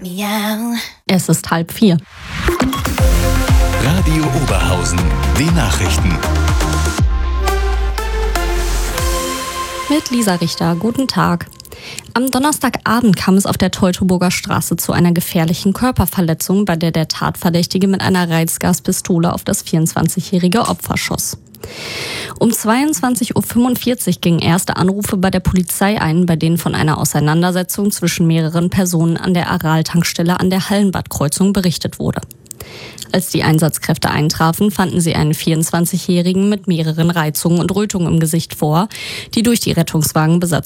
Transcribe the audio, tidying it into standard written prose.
Miau. Es ist 3:30. Radio Oberhausen, die Nachrichten. Mit Lisa Richter, guten Tag. Am Donnerstagabend kam es auf der Teutoburger Straße zu einer gefährlichen Körperverletzung, bei der der Tatverdächtige mit einer Reizgaspistole auf das 24-jährige Opfer schoss. Um 22:45 Uhr gingen erste Anrufe bei der Polizei ein, bei denen von einer Auseinandersetzung zwischen mehreren Personen an der Aral-Tankstelle an der Hallenbadkreuzung berichtet wurde. Als die Einsatzkräfte eintrafen, fanden sie einen 24-Jährigen mit mehreren Reizungen und Rötungen im Gesicht vor, die durch die Rettungswagenbesatzung